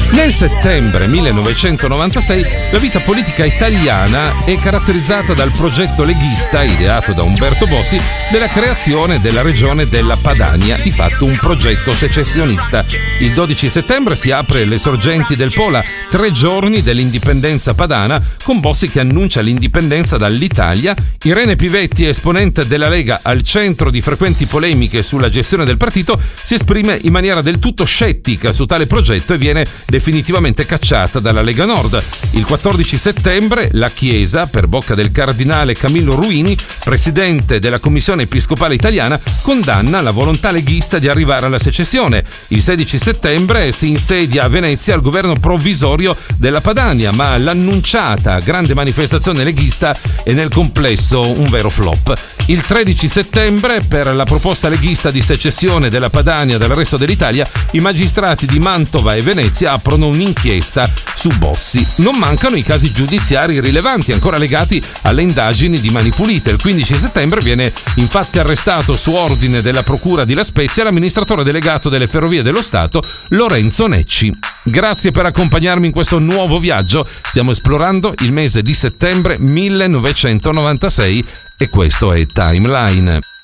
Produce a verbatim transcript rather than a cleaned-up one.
Nel settembre millenovecentonovantasei la vita politica italiana è caratterizzata dal progetto leghista ideato da Umberto Bossi della creazione della regione della Padania, di fatto un progetto secessionista. Il dodici settembre si apre le sorgenti del Pola, tre giorni dell'indipendenza padana, con Bossi che annuncia l'indipendenza dall'Italia. Irene Pivetti, esponente della Lega al centro di frequenti polemiche sulla gestione del partito, si esprime in maniera del tutto scettica su tale progetto e viene definitivamente cacciata dalla Lega Nord. Il quattordici settembre la Chiesa, per bocca del cardinale Camillo Ruini, presidente della Commissione Episcopale Italiana, condanna la volontà leghista di arrivare alla secessione. Il sedici settembre si insedia a Venezia il governo provvisorio della Padania, ma l'annunciata grande manifestazione leghista è nel complesso un vero flop. Il tredici settembre, per la proposta leghista di secessione della Padania dal resto dell'Italia, i magistrati di Mantova e Venezia aprono un'inchiesta su Bossi. Non mancano i casi giudiziari rilevanti ancora legati alle indagini di Mani Pulite. Il quindici settembre viene infatti arrestato su ordine della Procura di La Spezia l'amministratore delegato delle Ferrovie dello Stato Lorenzo Necci. Grazie per accompagnarmi in questo nuovo viaggio. Stiamo esplorando il mese di settembre millenovecentonovantasei e questo è Timeline.